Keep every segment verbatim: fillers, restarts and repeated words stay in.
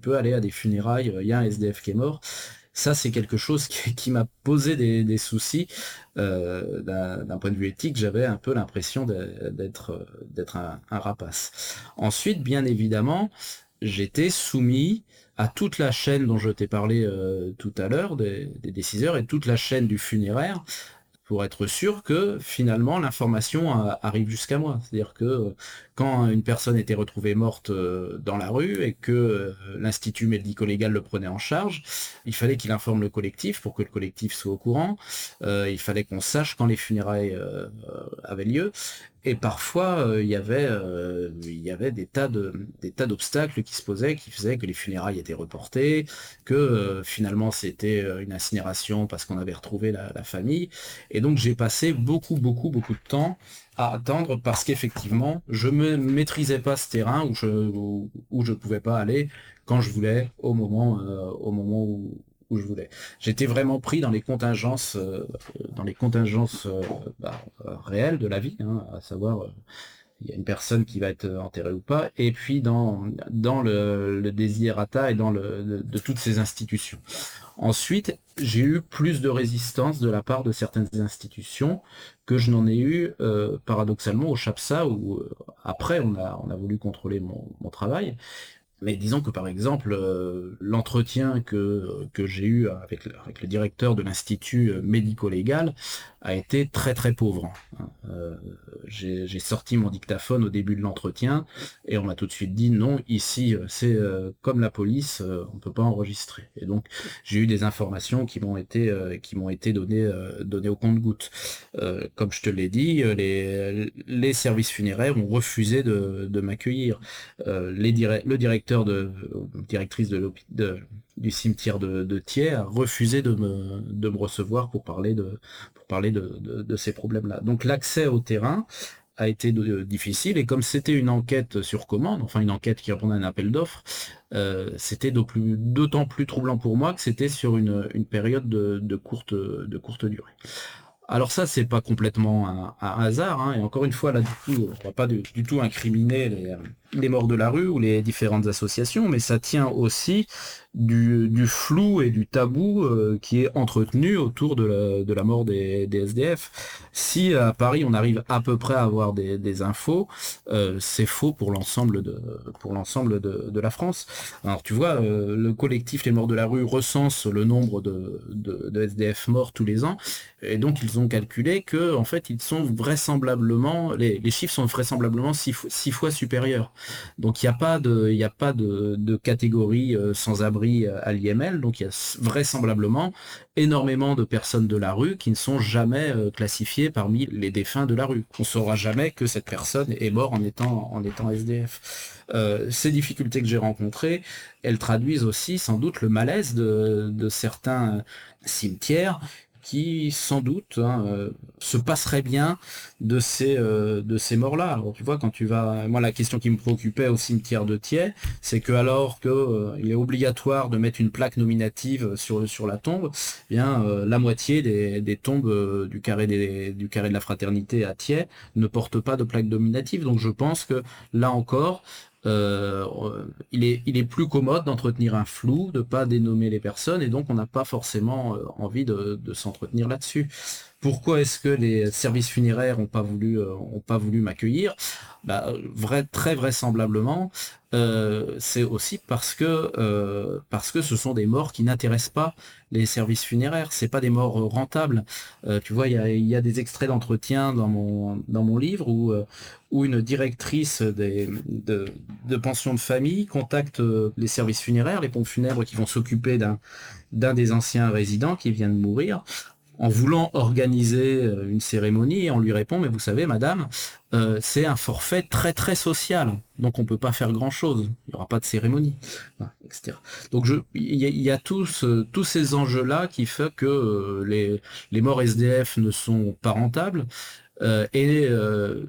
peux aller à des funérailles, il y a un S D F qui est mort. Ça, c'est quelque chose qui, qui m'a posé des, des soucis. Euh, d'un, d'un point de vue éthique, j'avais un peu l'impression de- d'être d'être un, un rapace. Ensuite, bien évidemment, j'étais soumis à toute la chaîne dont je t'ai parlé euh, tout à l'heure, des, des déciseurs, et toute la chaîne du funéraire, pour être sûr que finalement l'information a- arrive jusqu'à moi. C'est-à-dire que euh, quand une personne était retrouvée morte euh, dans la rue et que euh, l'Institut médico-légal le prenait en charge, il fallait qu'il informe le collectif pour que le collectif soit au courant. Euh, il fallait qu'on sache quand les funérailles euh, euh, avaient lieu. Et parfois, euh, il y avait, euh, il y avait des tas de, des tas d'obstacles qui se posaient, qui faisaient que les funérailles étaient reportées, que euh, finalement c'était euh, une incinération parce qu'on avait retrouvé la, la famille. Et donc j'ai passé beaucoup, beaucoup, beaucoup de temps à attendre parce qu'effectivement, je me maîtrisais pas ce terrain où je, où, où je pouvais pas aller quand je voulais, au moment, euh, au moment où, où je voulais. J'étais vraiment pris dans les contingences, euh, dans les contingences euh, bah, euh, réelles de la vie, hein, à savoir, euh, il y a une personne qui va être enterrée ou pas, et puis dans, dans le, le desiderata et dans le, de, de toutes ces institutions. Ensuite, j'ai eu plus de résistance de la part de certaines institutions que je n'en ai eu euh, paradoxalement au CHAPSA où euh, après on a, on a voulu contrôler mon, mon travail. Mais disons que par exemple, euh, l'entretien que, que j'ai eu avec, le- avec le directeur de l'Institut euh, médico-légal a été très très pauvre, hein. Euh, j'ai j'ai sorti mon dictaphone au début de l'entretien et on m'a tout de suite dit non, ici euh, c'est euh, comme la police, euh, on peut pas enregistrer. Et donc j'ai eu des informations qui m'ont été euh, qui m'ont été données euh, données au compte-gouttes. Euh, comme je te l'ai dit, euh, les les services funéraires ont refusé de, de m'accueillir. Euh, les dire- le directeur de directrice de, l'hôpi- de du cimetière de, de Thiers a refusé de me de me recevoir pour parler de pour parler de, de, de ces problèmes-là. Donc l'accès au terrain a été de- difficile et comme c'était une enquête sur commande, enfin une enquête qui répondait à un appel d'offres, euh, c'était d'au plus- d'autant plus troublant pour moi que c'était sur une, une période de, de courte de courte durée. Alors ça, c'est pas complètement un, un hasard, hein, et encore une fois, là, du coup, on va pas du, du tout incriminer les, euh, les morts de la rue ou les différentes associations, mais ça tient aussi du, du flou et du tabou euh, qui est entretenu autour de la, de la mort des, des S D F. Si à Paris, on arrive à peu près à avoir des, des infos, euh, c'est faux pour l'ensemble de, pour l'ensemble de, de la France. Alors tu vois, euh, le collectif Les Morts de la Rue recense le nombre de, de, de S D F morts tous les ans, et donc ils ont calculé que en fait ils sont vraisemblablement les, les chiffres sont vraisemblablement six, fois- six fois supérieurs. Donc il n'y a pas de il y a pas de, de catégorie euh, sans abri euh, à l'I M L. Donc il y a s- vraisemblablement énormément de personnes de la rue qui ne sont jamais euh, classifiées parmi les défunts de la rue. On saura jamais que cette personne est morte en étant en étant S D F. Euh, ces difficultés que j'ai rencontrées, elles traduisent aussi sans doute le malaise de, de certains cimetières qui sans doute hein, euh, se passerait bien de ces euh, de ces morts-là. Alors tu vois, quand tu vas, moi la question qui me préoccupait au cimetière de Thiers, c'est que alors que euh, il est obligatoire de mettre une plaque nominative sur sur la tombe, eh bien euh, la moitié des, des tombes euh, du carré des du carré de la fraternité à Thiers ne portent pas de plaque nominative. Donc je pense que là encore euh, il est, il est plus commode d'entretenir un flou, de pas dénommer les personnes, et donc on n'a pas forcément euh, envie de, de s'entretenir là-dessus. Pourquoi est-ce que les services funéraires ont pas voulu, euh, ont pas voulu m'accueillir? Bah, vrai, très vraisemblablement, euh, c'est aussi parce que euh, parce que ce sont des morts qui n'intéressent pas les services funéraires. C'est pas des morts euh, rentables. Euh, tu vois, il y a, il y a des extraits d'entretien dans mon dans mon livre où euh, où une directrice des, de, de pension de famille contacte euh, les services funéraires, les pompes funèbres qui vont s'occuper d'un d'un des anciens résidents qui vient de mourir, en voulant organiser euh, une cérémonie, et on lui répond, mais vous savez, madame, euh, c'est un forfait très très social, donc on peut pas faire grand chose, il n'y aura pas de cérémonie, voilà, et cetera. Donc je, il y a, il y a tous, euh, tous ces enjeux-là qui fait que euh, les, les morts S D F ne sont pas rentables, euh, et euh,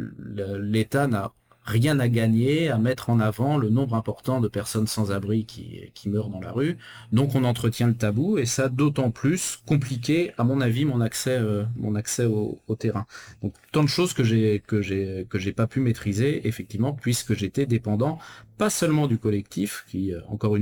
l'État n'a rien à gagner à mettre en avant le nombre important de personnes sans abri qui, qui meurent dans la rue. Donc on entretient le tabou et ça d'autant plus compliqué, à mon avis, mon accès, euh, mon accès au, au terrain. Donc tant de choses que j'ai que j'ai que j'ai pas pu maîtriser effectivement puisque j'étais dépendant pas seulement du collectif qui euh, encore une